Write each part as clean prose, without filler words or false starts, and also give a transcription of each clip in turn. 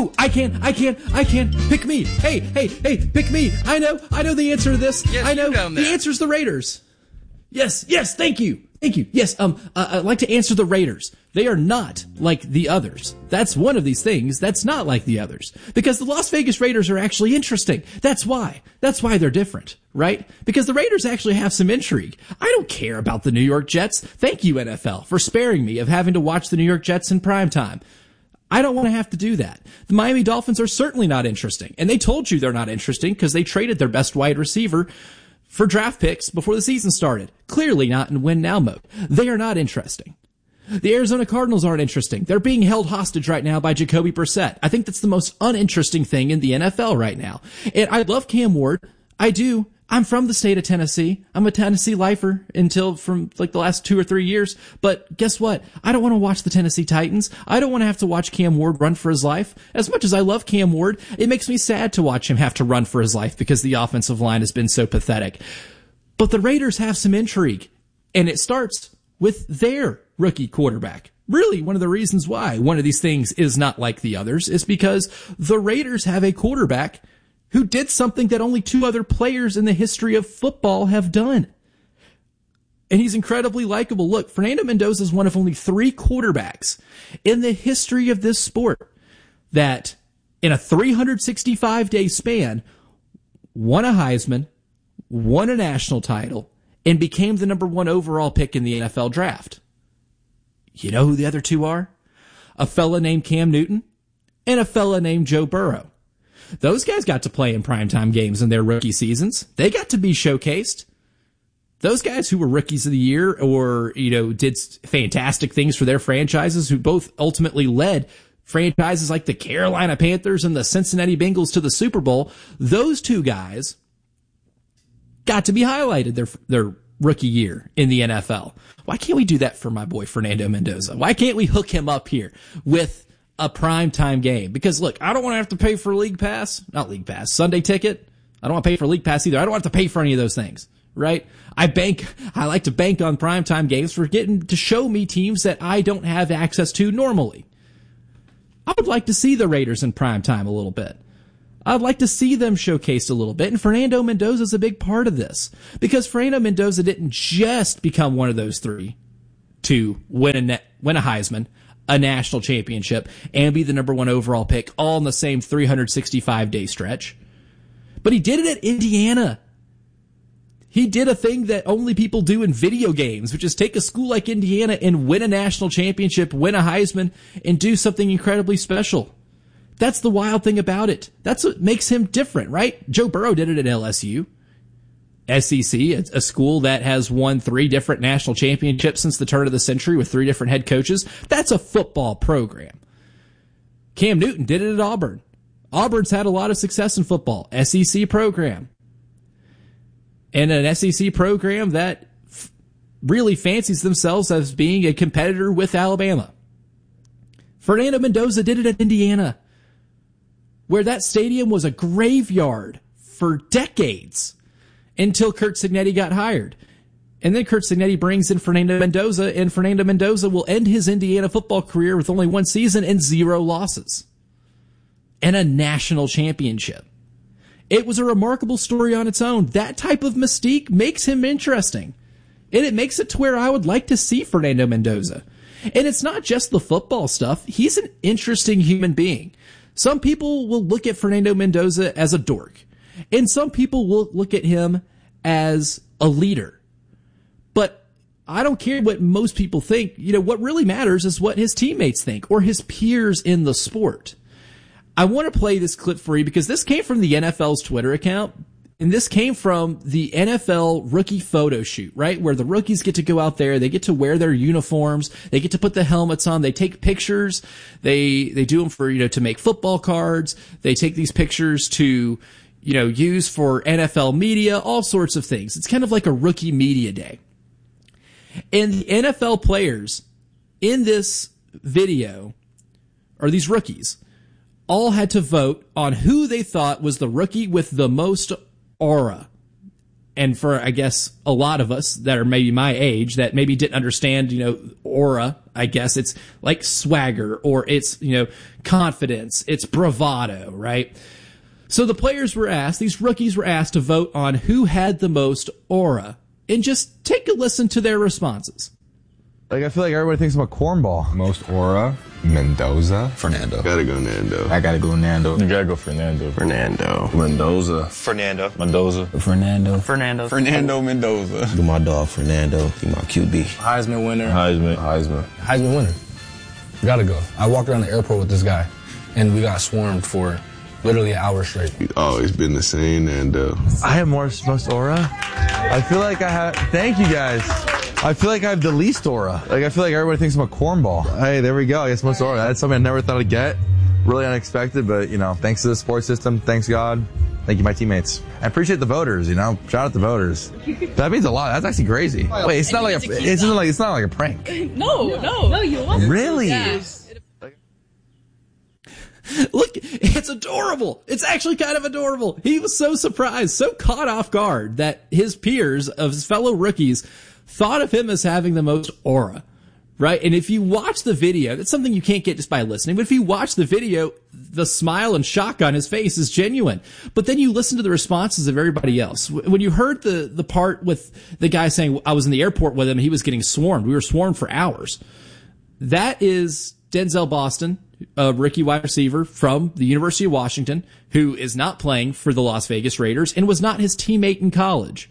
Oh, I can. Pick me. Hey, pick me. I know the answer to this. Yes, I know. the answer's the Raiders. Yes, thank you. Yes, I'd like to answer the Raiders. They are not like the others. That's one of these things that's not like the others. Because the Las Vegas Raiders are actually interesting. That's why they're different, right? Because the Raiders actually have some intrigue. I don't care about the New York Jets. Thank you, NFL, for sparing me of having to watch the New York Jets in primetime. I don't want to have to do that. The Miami Dolphins are certainly not interesting. And they told you they're not interesting because they traded their best wide receiver for draft picks before the season started. Clearly not in win-now mode. They are not interesting. The Arizona Cardinals aren't interesting. They're being held hostage right now by Jacoby Brissett. I think that's the most uninteresting thing in the NFL right now. And I love Cam Ward. I do. I'm from the state of Tennessee. I'm a Tennessee lifer until from like the last 2 or 3 years. But guess what? I don't want to watch the Tennessee Titans. I don't want to have to watch Cam Ward run for his life. As much as I love Cam Ward, it makes me sad to watch him have to run for his life because the offensive line has been so pathetic. But the Raiders have some intrigue, and it starts with their rookie quarterback. Really, one of the reasons why one of these things is not like the others is because the Raiders have a quarterback who did something that only 2 other players in the history of football have done. And he's incredibly likable. Look, Fernando Mendoza is one of only 3 quarterbacks in the history of this sport that in a 365-day span won a Heisman, won a national title, and became the number 1 overall pick in the NFL draft. You know who the other 2 are? A fella named Cam Newton and a fella named Joe Burrow. Those guys got to play in primetime games in their rookie seasons. They got to be showcased. Those guys who were rookies of the year or, did fantastic things for their franchises, who both ultimately led franchises like the Carolina Panthers and the Cincinnati Bengals to the Super Bowl, those 2 guys got to be highlighted their rookie year in the NFL. Why can't we do that for my boy Fernando Mendoza? Why can't we hook him up here with a primetime game? Because look, I don't want to have to pay for Sunday ticket. I don't want to pay for League Pass either. I don't want to pay for any of those things, right? I like to bank on primetime games for getting to show me teams that I don't have access to normally. I would like to see the Raiders in primetime a little bit. I'd like to see them showcased a little bit, and Fernando Mendoza is a big part of this. Because Fernando Mendoza didn't just become one of those 3 to win a Heisman, a national championship, and be the number 1 overall pick all in the same 365-day stretch. But he did it at Indiana. He did a thing that only people do in video games, which is take a school like Indiana and win a national championship, win a Heisman, and do something incredibly special. That's the wild thing about it. That's what makes him different, right? Joe Burrow did it at LSU. SEC, a school that has won 3 different national championships since the turn of the century with 3 different head coaches. That's a football program. Cam Newton did it at Auburn. Auburn's had a lot of success in football. SEC program. And an SEC program that really fancies themselves as being a competitor with Alabama. Fernando Mendoza did it at Indiana, where that stadium was a graveyard for decades until Curt Cignetti got hired. And then Curt Cignetti brings in Fernando Mendoza, and Fernando Mendoza will end his Indiana football career with only 1 season and 0 losses. And a national championship. It was a remarkable story on its own. That type of mystique makes him interesting. And it makes it to where I would like to see Fernando Mendoza. And it's not just the football stuff. He's an interesting human being. Some people will look at Fernando Mendoza as a dork, and some people will look at him as a leader. But I don't care what most people think. What really matters is what his teammates think or his peers in the sport. I want to play this clip for you because this came from the NFL's Twitter account. And this came from the NFL rookie photo shoot, right? Where the rookies get to go out there, they get to wear their uniforms, they get to put the helmets on, they take pictures, they do them for, to make football cards, they take these pictures to, use for NFL media, all sorts of things. It's kind of like a rookie media day. And the NFL players in this video, or these rookies, all had to vote on who they thought was the rookie with the most aura, and for, I guess, a lot of us that are maybe my age that maybe didn't understand, aura, I guess it's like swagger or it's, confidence, it's bravado, right? So the players were asked, these rookies were asked to vote on who had the most aura, and just take a listen to their responses. I feel like everybody thinks I'm a cornball. Most aura, Mendoza. Fernando. Gotta go Nando. I gotta go Nando. You gotta go Fernando. Fernando. Mendoza. Fernando. Mendoza. Fernando. Fernando. Fernando Mendoza. Do my dog Fernando. Be my QB. Heisman winner. Heisman Winner. Gotta go. I walked around the airport with this guy, and we got swarmed for literally an hour straight. He's always been the same, Nando. I have most aura. I feel like I have. Thank you guys. I feel like I have the least aura. I feel like everybody thinks I'm a cornball. Hey, there we go. I guess most aura. That's something I never thought I'd get. Really unexpected, but, thanks to the sports system. Thanks, God. Thank you, my teammates. I appreciate the voters, Shout out the voters. That means a lot. That's actually crazy. Wait, it's not like a prank. No, you won't. Really? Yeah. Look, it's adorable. It's actually kind of adorable. He was so surprised, so caught off guard that his peers, of his fellow rookies, thought of him as having the most aura, right? And if you watch the video, that's something you can't get just by listening, but if you watch the video, the smile and shock on his face is genuine. But then you listen to the responses of everybody else. When you heard the part with the guy saying, I was in the airport with him and he was getting swarmed. We were swarmed for hours. That is Denzel Boston, a rookie wide receiver from the University of Washington, who is not playing for the Las Vegas Raiders and was not his teammate in college.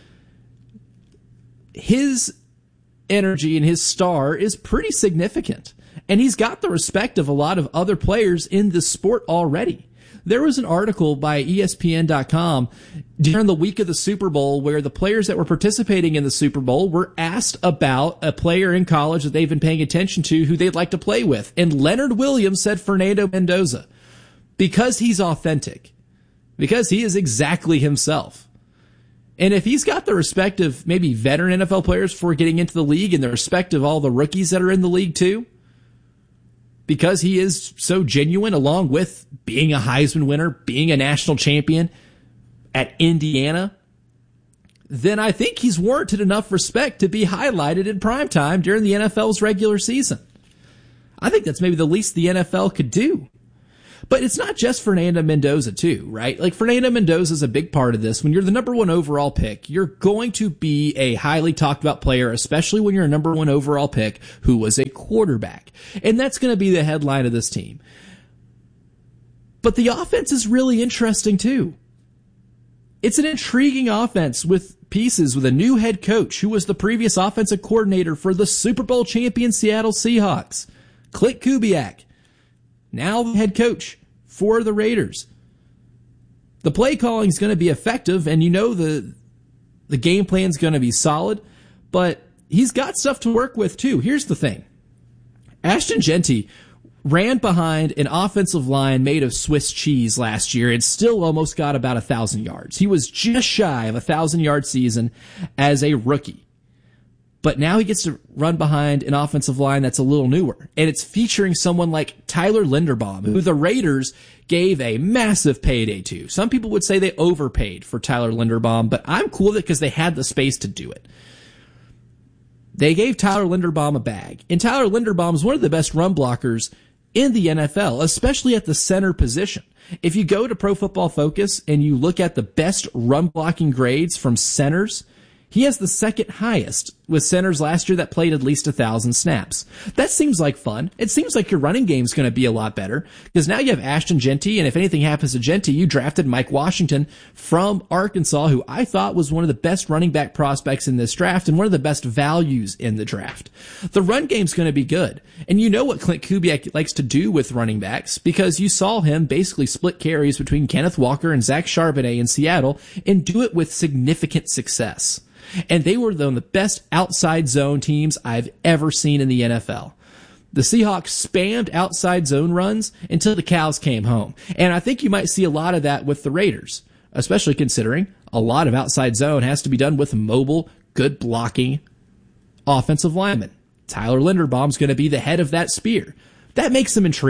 His energy and his star is pretty significant, and he's got the respect of a lot of other players in this sport already. There was an article by ESPN.com during the week of the Super Bowl where the players that were participating in the Super Bowl were asked about a player in college that they've been paying attention to who they'd like to play with. And Leonard Williams said Fernando Mendoza because he's authentic, because he is exactly himself. And if he's got the respect of maybe veteran NFL players for getting into the league and the respect of all the rookies that are in the league too, because he is so genuine, along with being a Heisman winner, being a national champion at Indiana, then I think he's warranted enough respect to be highlighted in primetime during the NFL's regular season. I think that's maybe the least the NFL could do. But it's not just Fernando Mendoza too, right? Like Fernando Mendoza is a big part of this. When you're the number one overall pick, you're going to be a highly talked about player, especially when you're a number one overall pick who was a quarterback. And that's going to be the headline of this team. But the offense is really interesting too. It's an intriguing offense with pieces with a new head coach who was the previous offensive coordinator for the Super Bowl champion Seattle Seahawks, Klint Kubiak. Now the head coach for the Raiders. The play calling is going to be effective, and the game plan is going to be solid, but he's got stuff to work with too. Here's the thing. Ashton Jeanty ran behind an offensive line made of Swiss cheese last year and still almost got about 1,000 yards. He was just shy of a 1,000-yard season as a rookie. But now he gets to run behind an offensive line that's a little newer. And it's featuring someone like Tyler Linderbaum, who the Raiders gave a massive payday to. Some people would say they overpaid for Tyler Linderbaum, but I'm cool with it because they had the space to do it. They gave Tyler Linderbaum a bag. And Tyler Linderbaum is one of the best run blockers in the NFL, especially at the center position. If you go to Pro Football Focus and you look at the best run blocking grades from centers, he has the second highest with centers last year that played at least 1,000 snaps. That seems like fun. It seems like your running game is going to be a lot better because now you have Ashton Jeanty, and if anything happens to Jeanty, you drafted Mike Washington from Arkansas, who I thought was one of the best running back prospects in this draft and one of the best values in the draft. The run game's going to be good. And you know what Klint Kubiak likes to do with running backs because you saw him basically split carries between Kenneth Walker and Zach Charbonnet in Seattle and do it with significant success. And they were one of the best outside zone teams I've ever seen in the NFL. The Seahawks spammed outside zone runs until the cows came home. And I think you might see a lot of that with the Raiders, especially considering a lot of outside zone has to be done with mobile, good blocking offensive linemen. Tyler Linderbaum's going to be the head of that spear. That makes them intriguing.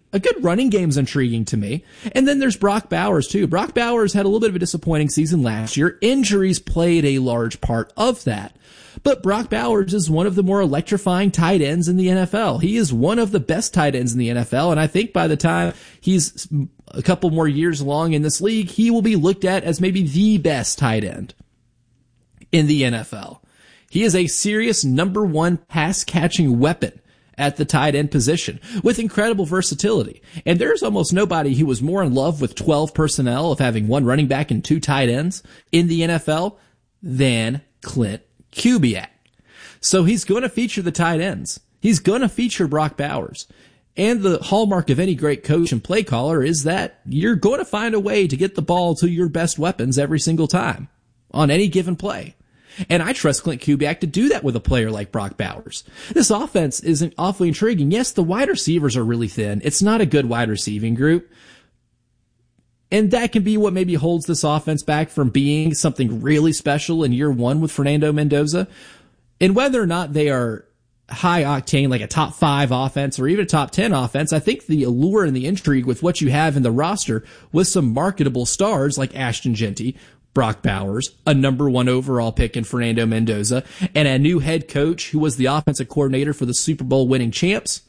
A good running game's intriguing to me. And then there's Brock Bowers too. Brock Bowers had a little bit of a disappointing season last year. Injuries played a large part of that. But Brock Bowers is one of the more electrifying tight ends in the NFL. He is one of the best tight ends in the NFL. And I think by the time he's a couple more years along in this league, he will be looked at as maybe the best tight end in the NFL. He is a serious number one pass catching weapon at the tight end position with incredible versatility. And there's almost nobody who was more in love with 12 personnel of having one running back and two tight ends in the NFL than Klint Kubiak. So he's going to feature the tight ends. He's going to feature Brock Bowers. And the hallmark of any great coach and play caller is that you're going to find a way to get the ball to your best weapons every single time on any given play. And I trust Klint Kubiak to do that with a player like Brock Bowers. This offense is awfully intriguing. Yes, the wide receivers are really thin. It's not a good wide receiving group. And that can be what maybe holds this offense back from being something really special in year one with Fernando Mendoza. And whether or not they are high octane, like a top 5 offense or even a top 10 offense, I think the allure and the intrigue with what you have in the roster with some marketable stars like Ashton Genty, Brock Bowers, a number 1 overall pick in Fernando Mendoza, and a new head coach who was the offensive coordinator for the Super Bowl winning champs.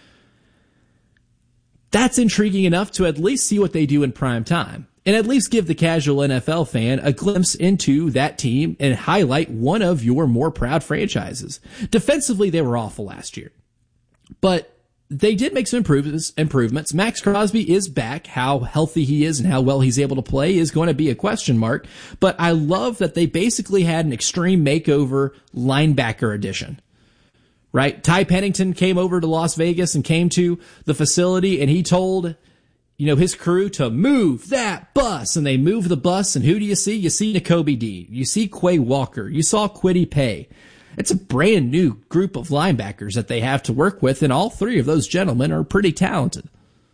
That's intriguing enough to at least see what they do in prime time and at least give the casual NFL fan a glimpse into that team and highlight one of your more proud franchises. Defensively, they were awful last year, but they did make some improvements. Max Crosby is back. How healthy he is and how well he's able to play is going to be a question mark. But I love that they basically had an extreme makeover linebacker edition. Right? Ty Pennington came over to Las Vegas and came to the facility and he told, his crew to move that bus. And they moved the bus. And who do you see? You see Nakobe Dean. You see Quay Walker. You saw Kwity Paye. It's a brand new group of linebackers that they have to work with, and all 3 of those gentlemen are pretty talented.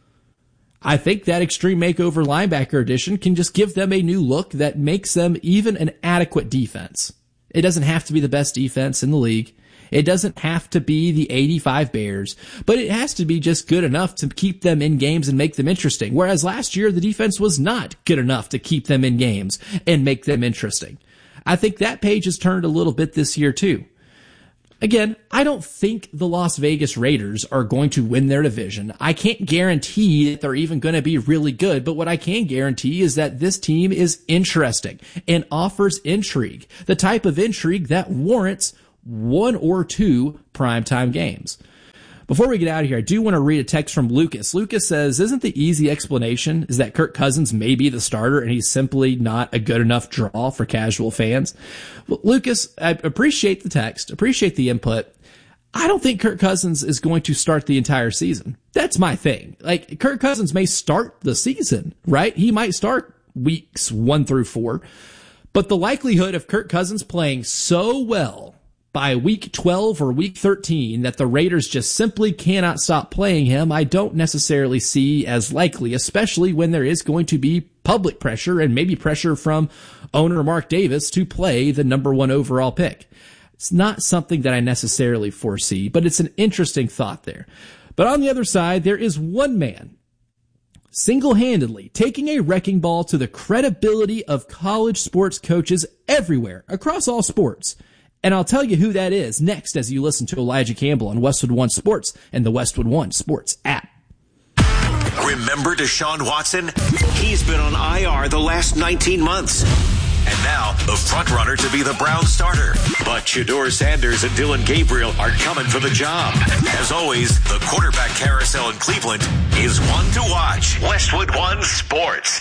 I think that extreme makeover linebacker edition can just give them a new look that makes them even an adequate defense. It doesn't have to be the best defense in the league. It doesn't have to be the 85 Bears, but it has to be just good enough to keep them in games and make them interesting. Whereas last year, the defense was not good enough to keep them in games and make them interesting. I think that page has turned a little bit this year too. Again, I don't think the Las Vegas Raiders are going to win their division. I can't guarantee that they're even going to be really good, but what I can guarantee is that this team is interesting and offers intrigue, the type of intrigue that warrants 1 or 2 primetime games. Before we get out of here, I do want to read a text from Lucas. Lucas says, isn't the easy explanation is that Kirk Cousins may be the starter and he's simply not a good enough draw for casual fans? Well, Lucas, I appreciate the text, appreciate the input. I don't think Kirk Cousins is going to start the entire season. That's my thing. Like, Kirk Cousins may start the season, right? He might start weeks 1 through 4. But the likelihood of Kirk Cousins playing so well by week 12 or week 13 that the Raiders just simply cannot stop playing him, I don't necessarily see as likely, especially when there is going to be public pressure and maybe pressure from owner Mark Davis to play the number 1 overall pick. It's not something that I necessarily foresee, but it's an interesting thought there. But on the other side, there is one man single-handedly taking a wrecking ball to the credibility of college sports coaches everywhere, across all sports. And I'll tell you who that is next as you listen to Elijah Campbell on Westwood One Sports and the Westwood One Sports app. Remember Deshaun Watson? He's been on IR the last 19 months. And now, the front-runner to be the Browns starter. But Shedeur Sanders and Dillon Gabriel are coming for the job. As always, the quarterback carousel in Cleveland is one to watch. Westwood One Sports.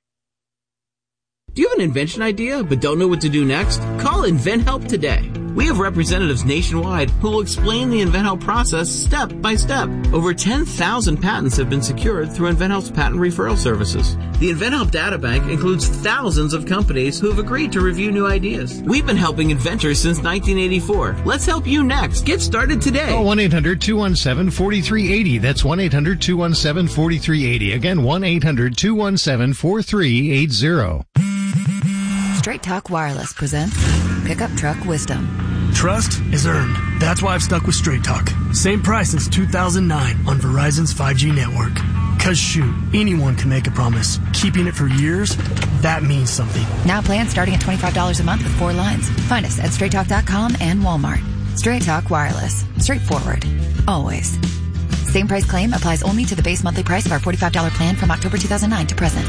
Do you have an invention idea but don't know what to do next? Call InventHelp today. We have representatives nationwide who will explain the InventHelp process step by step. Over 10,000 patents have been secured through InventHelp's patent referral services. The InventHelp databank includes thousands of companies who have agreed to review new ideas. We've been helping inventors since 1984. Let's help you next. Get started today. Call 1-800-217-4380. That's 1-800-217-4380. Again, 1-800-217-4380. Straight Talk Wireless presents Pickup Truck Wisdom. Trust is earned. That's why I've stuck with Straight Talk. Same price since 2009 on Verizon's 5G network. Because shoot, anyone can make a promise. Keeping it for years, that means something. Now plans starting at $25 a month with 4 lines. Find us at straighttalk.com and Walmart. Straight Talk Wireless. Straightforward. Always. Same price claim applies only to the base monthly price of our $45 plan from October 2009 to present.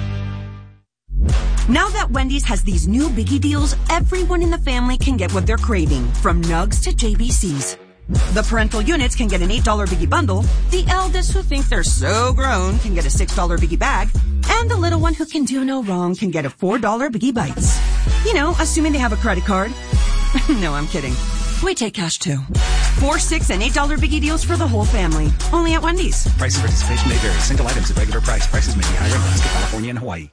Now that Wendy's has these new biggie deals, everyone in the family can get what they're craving, from nugs to JBCs. The parental units can get an $8 biggie bundle, the eldest who think they're so grown can get a $6 biggie bag, and the little one who can do no wrong can get a $4 biggie bites. You know, assuming they have a credit card. No, I'm kidding. We take cash too. 4, $6, and $8 biggie deals for the whole family. Only at Wendy's. Price and participation may vary. Single items at regular price. Prices may be higher in Alaska, California, and Hawaii.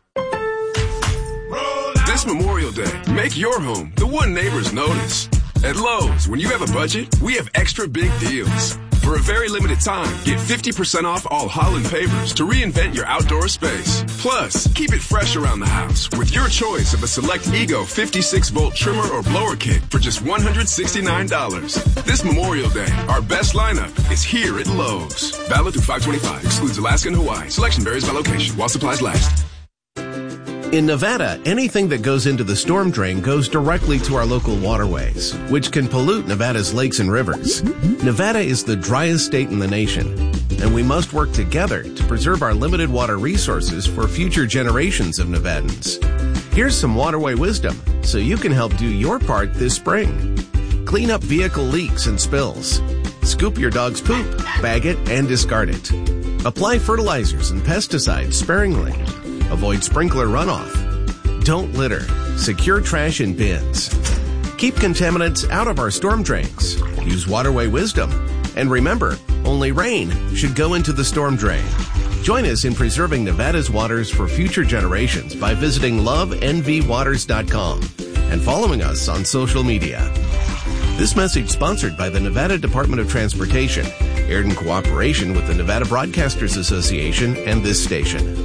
This Memorial Day, make your home the one neighbors notice. At Lowe's, when you have a budget, we have extra big deals. For a very limited time, get 50% off all Holland pavers to reinvent your outdoor space. Plus, keep it fresh around the house with your choice of a select Ego 56-volt trimmer or blower kit for just $169. This Memorial Day, our best lineup is here at Lowe's. Valid through 5/25. Excludes Alaska and Hawaii. Selection varies by location while supplies last. In Nevada, anything that goes into the storm drain goes directly to our local waterways, which can pollute Nevada's lakes and rivers. Nevada is the driest state in the nation, and we must work together to preserve our limited water resources for future generations of Nevadans. Here's some waterway wisdom so you can help do your part this spring. Clean up vehicle leaks and spills. Scoop your dog's poop, bag it, and discard it. Apply fertilizers and pesticides sparingly. Avoid sprinkler runoff. Don't litter. Secure trash in bins. Keep contaminants out of our storm drains. Use waterway wisdom. And remember, only rain should go into the storm drain. Join us in preserving Nevada's waters for future generations by visiting lovenvwaters.com and following us on social media. This message sponsored by the Nevada Department of Transportation, aired in cooperation with the Nevada Broadcasters Association and this station.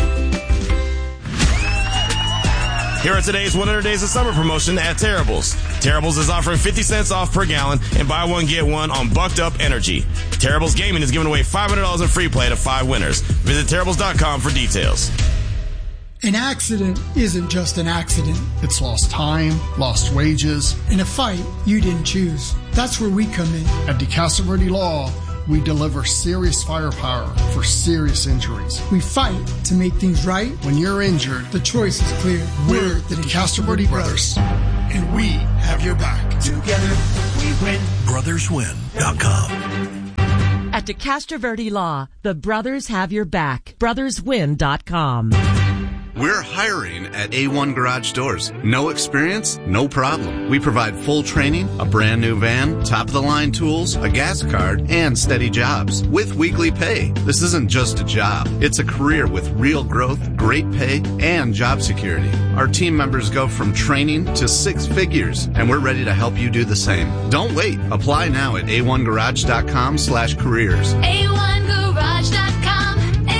Here are today's 100 Days of Summer promotion at Terrible's. Terrible's is offering 50 cents off per gallon and buy one, get one on Bucked Up Energy. Terrible's Gaming is giving away $500 in free play to 5 winners. Visit Terrible's.com for details. An accident isn't just an accident. It's lost time, lost wages, and a fight you didn't choose. That's where we come in. At DeCastro Verde Law, we deliver serious firepower for serious injuries. We fight to make things right. When you're injured, the choice is clear. We're the DeCastro Verde Brothers, and we have your back. Together, we win. BrothersWin.com. At DeCastro Verde Law, the brothers have your back. BrothersWin.com. We're hiring at A1 Garage Doors. No experience? No problem. We provide full training, a brand new van, top-of-the-line tools, a gas card, and steady jobs with weekly pay. This isn't just a job. It's a career with real growth, great pay, and job security. Our team members go from training to 6 figures, and we're ready to help you do the same. Don't wait. Apply now at a1garage.com/careers. A1garage.com.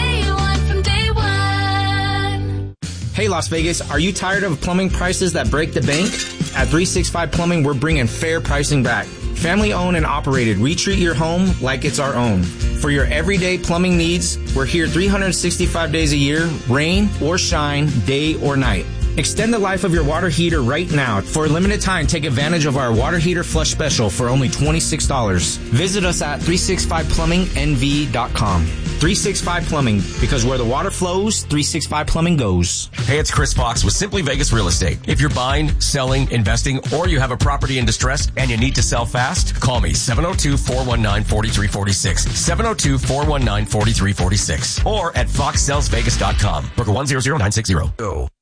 Hey Las Vegas, are you tired of plumbing prices that break the bank? At 365 Plumbing, we're bringing fair pricing back. Family owned and operated, we treat your home like it's our own. For your everyday plumbing needs, we're here 365 days a year, rain or shine, day or night. Extend the life of your water heater right now. For a limited time, take advantage of our water heater flush special for only $26. Visit us at 365plummingnv.com. 365 Plumbing, because where the water flows, 365 Plumbing goes. Hey, it's Chris Fox with Simply Vegas Real Estate. If you're buying, selling, investing, or you have a property in distress and you need to sell fast, call me 702-419-4346. 702-419-4346. Or at foxsellsvegas.com. Broker 100960.